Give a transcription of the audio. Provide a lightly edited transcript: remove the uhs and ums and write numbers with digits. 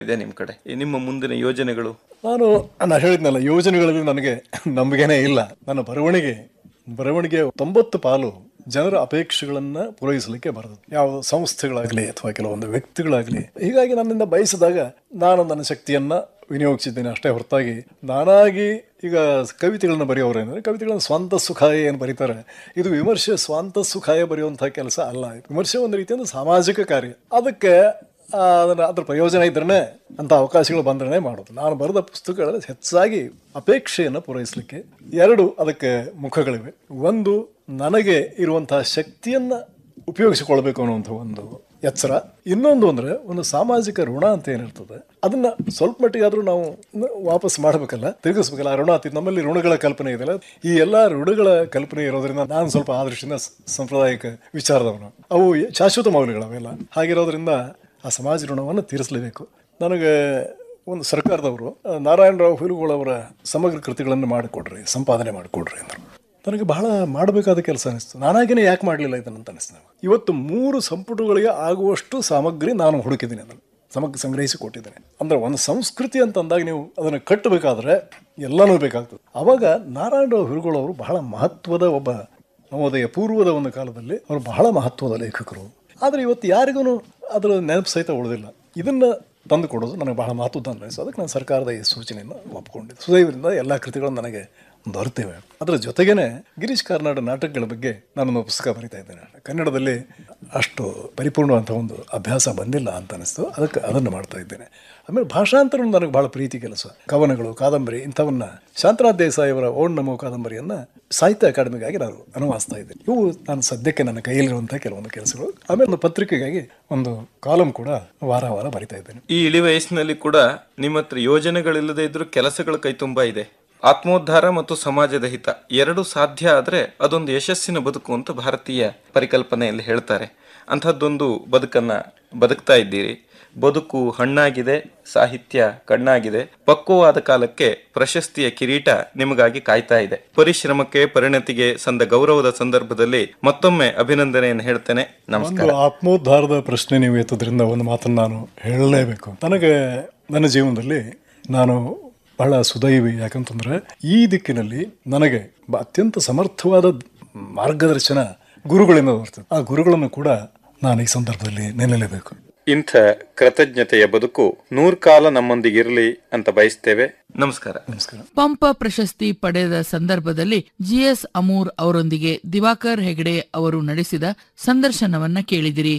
ಇದೆ ನಿಮ್ಮ ಕಡೆ ನಿಮ್ಮ ಮುಂದಿನ ಯೋಜನೆಗಳು? ನಾನು ಹೇಳಿದ್ನಲ್ಲ, ಯೋಜನೆಗಳಲ್ಲಿ ನನಗೆ ನಂಬಿಕೆನೇ ಇಲ್ಲ. ನನ್ನ ಬರವಣಿಗೆ 90 ಪಾಲು ಜನರ ಅಪೇಕ್ಷೆಗಳನ್ನ ಪೂರೈಸಲಿಕ್ಕೆ ಬರ್ತದೆ. ಯಾವ ಸಂಸ್ಥೆಗಳಾಗಲಿ ಅಥವಾ ಕೆಲವೊಂದು ವ್ಯಕ್ತಿಗಳಾಗಲಿ. ಹೀಗಾಗಿ ನನ್ನಿಂದ ಬಯಸಿದಾಗ ನಾನು ನನ್ನ ಶಕ್ತಿಯನ್ನ ವಿನಿಯೋಗಿಸಿದ್ದೇನೆ ಅಷ್ಟೇ ಹೊರತಾಗಿ ನಾನಾಗಿ ಈಗ ಕವಿತೆಗಳನ್ನ ಬರೆಯೋರೇನೆಂದರೆ ಕವಿತೆಗಳನ್ನ ಸ್ವಂತ ಸುಖಾಯ ಏನು ಬರೀತಾರೆ, ಇದು ವಿಮರ್ಶೆ ಸ್ವಂತ ಸುಖಾಯ ಬರೆಯುವಂತಹ ಕೆಲಸ ಅಲ್ಲ. ವಿಮರ್ಶೆ ಒಂದು ರೀತಿಯಿಂದ ಸಾಮಾಜಿಕ ಕಾರ್ಯ. ಅದಕ್ಕೆ ಅದ್ರ ಪ್ರಯೋಜನ ಇದ್ರೇ ಅಂತ ಅವಕಾಶಗಳು ಬಂದ್ರೆ ಮಾಡೋದು. ನಾನು ಬರೆದ ಪುಸ್ತಕಗಳಲ್ಲಿ ಹೆಚ್ಚಾಗಿ ಅಪೇಕ್ಷೆಯನ್ನು ಪೂರೈಸಲಿಕ್ಕೆ 2 ಅದಕ್ಕೆ ಮುಖಗಳಿವೆ. ಒಂದು, ನನಗೆ ಇರುವಂತಹ ಶಕ್ತಿಯನ್ನು ಉಪಯೋಗಿಸಿಕೊಳ್ಬೇಕು ಅನ್ನುವಂಥ ಒಂದು ಎಚ್ಚರ. ಇನ್ನೊಂದು ಅಂದರೆ ಒಂದು ಸಾಮಾಜಿಕ ಋಣ ಅಂತ ಏನಿರ್ತದೆ ಅದನ್ನ ಸ್ವಲ್ಪ ಮಟ್ಟಿಗೆ ಆದರೂ ನಾವು ವಾಪಸ್ ಮಾಡಬೇಕಲ್ಲ, ತಿರುಗಿಸ್ಬೇಕಲ್ಲ. ಋಣ ನಮ್ಮಲ್ಲಿ ಋಣಗಳ ಕಲ್ಪನೆ ಇದೆಯಲ್ಲ, ಈ ಎಲ್ಲ ಋಣಗಳ ಕಲ್ಪನೆ ಇರೋದ್ರಿಂದ ನಾನು ಸ್ವಲ್ಪ ಆ ದೃಷ್ಟಿಯಿಂದ ಸಾಂಪ್ರದಾಯಿಕ ವಿಚಾರದವನು. ಅವು ಶಾಶ್ವತ ಮೌಲ್ಯಗಳವೆಲ್ಲ. ಹಾಗಿರೋದ್ರಿಂದ ಆ ಸಮಾಜ ಋಣವನ್ನು ತೀರಿಸಲೇಬೇಕು. ನನಗೆ ಒಂದು ಸರ್ಕಾರದವರು ನಾರಾಯಣರಾವ್ ಹುಲುಗೋಳವರ ಸಮಗ್ರ ಕೃತಿಗಳನ್ನು ಮಾಡಿಕೊಡ್ರಿ, ಸಂಪಾದನೆ ಮಾಡಿಕೊಡ್ರಿ ಅಂದರು. ನನಗೆ ಬಹಳ ಮಾಡಬೇಕಾದ ಕೆಲಸ ಅನಿಸ್ತು. ನಾನಾಗೇನೆ ಯಾಕೆ ಮಾಡಲಿಲ್ಲ ಇದನ್ನಂತ ಅನಿಸ್ತು. ಇವತ್ತು 3 ಸಂಪುಟಗಳಿಗೆ ಆಗುವಷ್ಟು ಸಾಮಗ್ರಿ ನಾನು ಹುಡುಕಿದ್ದೀನಿ, ಅದನ್ನು ಸಂಗ್ರಹಿಸಿ ಕೊಟ್ಟಿದ್ದೇನೆ. ಅಂದರೆ ಒಂದು ಸಂಸ್ಕೃತಿ ಅಂತಂದಾಗ ನೀವು ಅದನ್ನು ಕಟ್ಟಬೇಕಾದ್ರೆ ಎಲ್ಲನೂ ಬೇಕಾಗ್ತದೆ. ಆವಾಗ ನಾರಾಯಣರಾವ್ ಹುಲುಗೋಳವರು ಬಹಳ ಮಹತ್ವದ ಒಬ್ಬ ನವೋದಯ ಪೂರ್ವದ ಒಂದು ಕಾಲದಲ್ಲಿ ಅವರು ಬಹಳ ಮಹತ್ವದ ಲೇಖಕರು. ಆದರೆ ಇವತ್ತು ಯಾರಿಗೂ ಅದರ ನೆನಪು ಸಹಿತ ಉಳಿದಿಲ್ಲ. ಇದನ್ನು ತಂದು ಕೊಡೋದು ನನಗೆ ಬಹಳ ಮಹತ್ವದ ಅನಿಸ್ತು. ಅದಕ್ಕೆ ನಾನು ಸರ್ಕಾರದ ಈ ಸೂಚನೆಯನ್ನು ಒಪ್ಪಿಕೊಂಡಿದ್ದೆ. ಸುದೈವದಿಂದ ಎಲ್ಲ ಕೃತಿಗಳು ನನಗೆ ದೊರೆತಿವೆ. ಅದರ ಜೊತೆಗೇನೆ ಗಿರೀಶ್ ಕಾರ್ನಾಡ್ ನಾಟಕಗಳ ಬಗ್ಗೆ ನಾನೊಂದು ಪುಸ್ತಕ ಬರಿತಾ ಇದ್ದೇನೆ. ಕನ್ನಡದಲ್ಲಿ ಅಷ್ಟು ಪರಿಪೂರ್ಣವಂಥ ಒಂದು ಅಭ್ಯಾಸ ಬಂದಿಲ್ಲ ಅಂತ ಅನಿಸ್ತು. ಅದನ್ನು ಮಾಡ್ತಾ ಇದ್ದೇನೆ. ಆಮೇಲೆ ಭಾಷಾಂತರ ನನಗೆ ಬಹಳ ಪ್ರೀತಿ ಕೆಲಸ. ಕವನಗಳು, ಕಾದಂಬರಿ ಇಂಥವನ್ನ ಶಾಂತನಾಥ್ ದೇಸಾಯಿ ಅವರ ಓಣ್ ನಮೋ ಕಾದಂಬರಿಯನ್ನು ಸಾಹಿತ್ಯ ಅಕಾಡೆಮಿಗಾಗಿ ನಾನು ಅನುವಾದಿಸ್ತಾ ಇದ್ದೇನೆ. ಇವು ನಾನು ಸದ್ಯಕ್ಕೆ ನನ್ನ ಕೈಯಲ್ಲಿರುವಂಥ ಕೆಲವೊಂದು ಕೆಲಸಗಳು. ಆಮೇಲೆ ಒಂದು ಪತ್ರಿಕೆಗಾಗಿ ಒಂದು ಕಾಲಮ್ ಕೂಡ ವಾರ ಬರಿತಾ ಇದ್ದೇನೆ. ಈ ಇಳಿ ವಯಸ್ಸಿನಲ್ಲಿ ಕೂಡ ನಿಮ್ಮ ಹತ್ರ ಯೋಜನೆಗಳಿಲ್ಲದೆ ಇದ್ರೂ ಕೆಲಸಗಳ ಕೈ ತುಂಬ ಇದೆ. ಆತ್ಮೋದ್ಧಾರ ಮತ್ತು ಸಮಾಜದ ಹಿತ 2 ಸಾಧ್ಯ ಆದರೆ ಅದೊಂದು ಯಶಸ್ಸಿನ ಬದುಕು ಅಂತ ಭಾರತೀಯ ಪರಿಕಲ್ಪನೆಯಲ್ಲಿ ಹೇಳ್ತಾರೆ. ಅಂಥದ್ದೊಂದು ಬದುಕನ್ನು ಬದುಕ್ತಾ ಇದ್ದೀರಿ. ಬದುಕು ಹಣ್ಣಾಗಿದೆ, ಸಾಹಿತ್ಯ ಕಣ್ಣಾಗಿದೆ. ಪಕ್ವವಾದ ಕಾಲಕ್ಕೆ ಪ್ರಶಸ್ತಿಯ ಕಿರೀಟ ನಿಮಗಾಗಿ ಕಾಯ್ತಾ ಇದೆ. ಪರಿಶ್ರಮಕ್ಕೆ, ಪರಿಣತಿಗೆ ಸಂದ ಗೌರವದ ಸಂದರ್ಭದಲ್ಲಿ ಮತ್ತೊಮ್ಮೆ ಅಭಿನಂದನೆಯನ್ನು ಹೇಳ್ತೇನೆ. ನಮಸ್ಕಾರ. ಆತ್ಮೋದ್ಧಾರದ ಪ್ರಶ್ನೆ ನೀವು ಎತ್ತದ್ರಿಂದ ಒಂದು ಮಾತನ್ನು ನಾನು ಹೇಳಲೇಬೇಕು. ನನಗೆ ನನ್ನ ಜೀವನದಲ್ಲಿ ನಾನು ಬಹಳ ಸುದೈವಿ. ಯಾಕಂತಂದ್ರೆ ಈ ದಿಕ್ಕಿನಲ್ಲಿ ನನಗೆ ಅತ್ಯಂತ ಸಮರ್ಥವಾದ ಮಾರ್ಗದರ್ಶನ ಗುರುಗಳಿಂದ ಬರ್ತದೆ. ಆ ಗುರುಗಳನ್ನು ಕೂಡ ನಾನು ಈ ಸಂದರ್ಭದಲ್ಲಿ ನೆನಲೇಬೇಕು. ಇಂಥ ಕೃತಜ್ಞತೆಯ ಬದುಕು 100 ಕಾಲ ನಮ್ಮೊಂದಿಗಿರಲಿ ಅಂತ ಬಯಸ್ತೇವೆ. ನಮಸ್ಕಾರ. ನಮಸ್ಕಾರ. ಪಂಪ ಪ್ರಶಸ್ತಿ ಪಡೆದ ಸಂದರ್ಭದಲ್ಲಿ GS ಅಮೂರ್ ಅವರೊಂದಿಗೆ ದಿವಾಕರ್ ಹೆಗಡೆ ಅವರು ನಡೆಸಿದ ಸಂದರ್ಶನವನ್ನ ಕೇಳಿದಿರಿ.